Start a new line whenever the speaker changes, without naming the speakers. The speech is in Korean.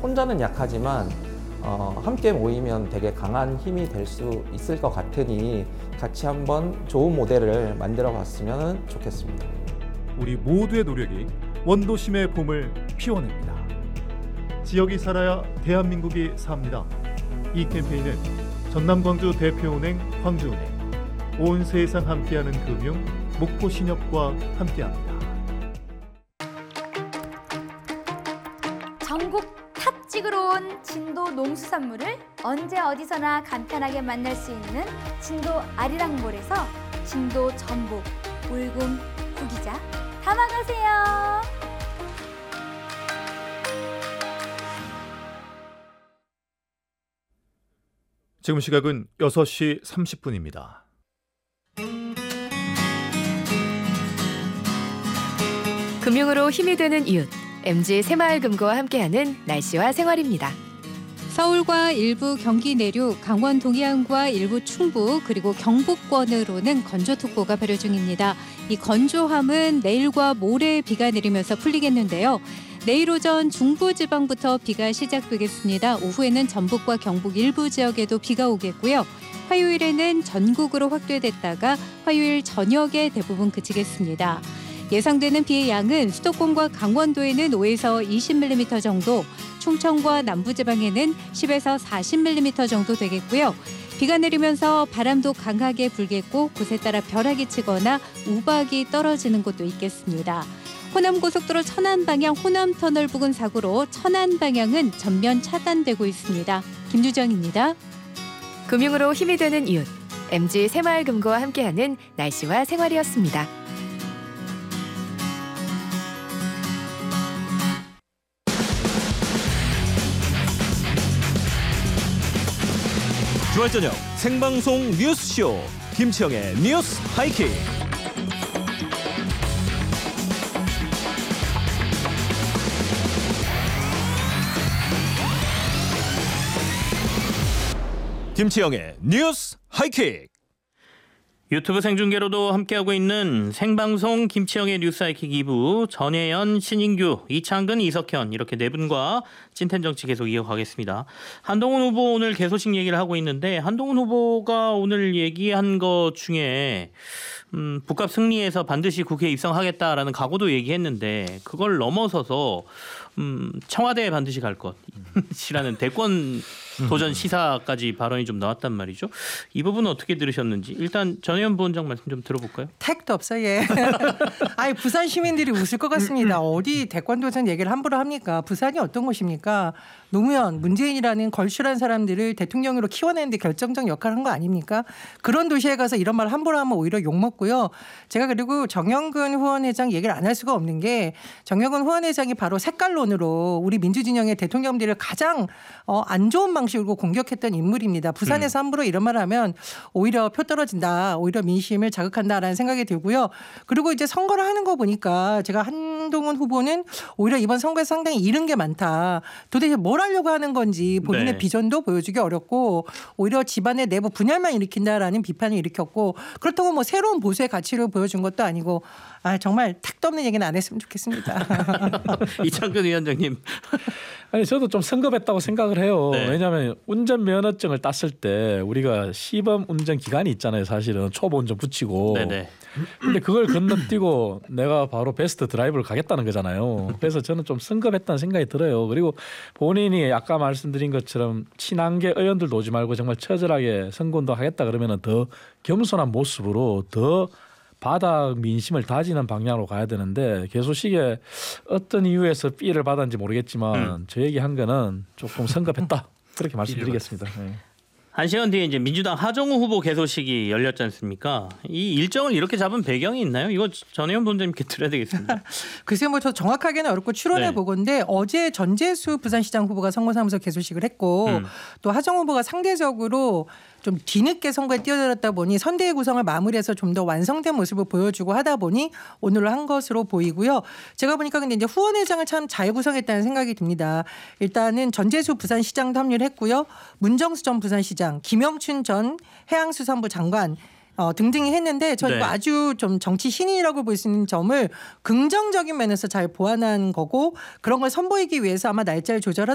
혼자는 약하지만 함께 모이면 되게 강한 힘이 될 수 있을 것 같으니 같이 한번 좋은 모델을 만들어 봤으면 좋겠습니다.
우리 모두의 노력이 원도심의 봄을 피워냅니다. 지역이 살아야 대한민국이 삽니다. 이 캠페인은 전남광주 대표은행 광주은행, 온 세상 함께하는 금융 목포신협과 함께합니다.
전국 탑 찍으러 온 진도 농수산물을 언제 어디서나 간편하게 만날 수 있는 진도 아리랑몰에서 진도 전복, 울금, 구기자 담아가세요.
지금 시각은 6시 30분입니다.
금융으로 힘이 되는 이웃, MG 새마을금고와 함께하는 날씨와 생활입니다.
서울과 일부 경기 내륙, 강원 동해안과 일부 충북 그리고 경북권으로는 건조특보가 발효 중입니다. 이 건조함은 내일과 모레 비가 내리면서 풀리겠는데요. 내일 오전 중부지방부터 비가 시작되겠습니다. 오후에는 전북과 경북 일부 지역에도 비가 오겠고요. 화요일에는 전국으로 확대됐다가 화요일 저녁에 대부분 그치겠습니다. 예상되는 비의 양은 수도권과 강원도에는 5에서 20mm 정도, 충청과 남부지방에는 10에서 40mm 정도 되겠고요. 비가 내리면서 바람도 강하게 불겠고 곳에 따라 벼락이 치거나 우박이 떨어지는 곳도 있겠습니다. 호남고속도로 천안 방향 호남터널 부근 사고로 천안 방향은 전면 차단되고 있습니다. 김유정입니다.
금융으로 힘이 되는 이웃, MG 새마을금고와 함께하는 날씨와 생활이었습니다.
주말 저녁 생방송 뉴스쇼 김치영의 뉴스 하이킥. 김치영의 뉴스 하이킥.
유튜브 생중계로도 함께하고 있는 생방송 김치영의 뉴스 하이킥 2부, 전혜연, 신인규, 이창근, 이석현 이렇게 네 분과 찐텐 정치 계속 이어가겠습니다. 한동훈 후보 오늘 개소식 얘기를 하고 있는데, 한동훈 후보가 오늘 얘기한 것 중에 북값 승리해서 반드시 국회에 입성하겠다라는 각오도 얘기했는데, 그걸 넘어서서 청와대에 반드시 갈 것이라는 대권 도전 시사까지 발언이 좀 나왔단 말이죠. 이 부분은 어떻게 들으셨는지 일단 전혜연 부원장 말씀 좀 들어볼까요?
택도 없어요. 예. 아니 부산 시민들이 웃을 것 같습니다. 어디 대권 도전 얘기를 함부로 합니까? 부산이 어떤 곳입니까? 노무현, 문재인이라는 걸출한 사람들을 대통령으로 키워내는데 결정적 역할을 한 거 아닙니까? 그런 도시에 가서 이런 말 함부로 하면 오히려 욕먹고요. 제가 그리고 정영근 후원회장 얘기를 안 할 수가 없는 게, 정영근 후원회장이 바로 색깔론으로 우리 민주진영의 대통령들을 가장 안 좋은 방식으로 공격했던 인물입니다. 부산에서 함부로 이런 말 하면 오히려 표 떨어진다, 오히려 민심을 자극한다라는 생각이 들고요. 그리고 이제 선거를 하는 거 보니까 제가 한동훈 후보는 오히려 이번 선거에서 상당히 잃은 게 많다. 도대체 뭘 하려고 하는 건지 본인의
네.
비전도 보여주기 어렵고 오히려 집안의 내부 분열만 일으킨다라는 비판을 일으켰고, 그렇다고 뭐 새로운 보수의 가치를 보여준 것도 아니고, 정말 택도 없는 얘기는 안 했으면 좋겠습니다.
이창근 위원장님.
아니 저도 좀 성급했다고 생각을 해요.
네.
왜냐하면 운전면허증을 땄을 때 우리가 시범 운전 기간이 있잖아요. 사실은 초보 운전 붙이고.
네네.
근데 그걸 건너뛰고 내가 바로 베스트 드라이브를 가겠다는 거잖아요. 그래서 저는 좀 성급했다는 생각이 들어요. 그리고 본인이 아까 말씀드린 것처럼 친한계 의원들도 오지 말고 정말 처절하게 선거운동 하겠다 그러면은 더 겸손한 모습으로 더 바닥 민심을 다지는 방향으로 가야 되는데, 개소식에 어떤 이유에서 삐를 받았는지 모르겠지만 저 얘기한 거는 조금 성급했다, 그렇게 말씀드리겠습니다. 네.
1시간 뒤에 이제 민주당 하정우 후보 개소식이 열렸지 않습니까? 이 일정을 이렇게 잡은 배경이 있나요? 이거 전혜연 본장님께 들어야 되겠습니다.
글쎄요, 뭐 저 정확하게는 어렵고 추론해 보건데, 어제 전재수 부산시장 후보가 선거사무소 개소식을 했고 또 하정우 후보가 상대적으로 좀 뒤늦게 선거에 뛰어들었다 보니 선대위 구성을 마무리해서 좀 더 완성된 모습을 보여주고 하다 보니 오늘로 한 것으로 보이고요. 제가 보니까 근데 이제 후원회장을 참 잘 구성했다는 생각이 듭니다. 일단은 전재수 부산시장도 합류를 했고요. 문정수 전 부산시장, 김영춘 전 해양수산부 장관 등등이 했는데, 저는 아주 좀 정치 신인이라고 볼 수 있는 점을 긍정적인 면에서 잘 보완한 거고, 그런 걸 선보이기 위해서 아마 날짜를 조절하다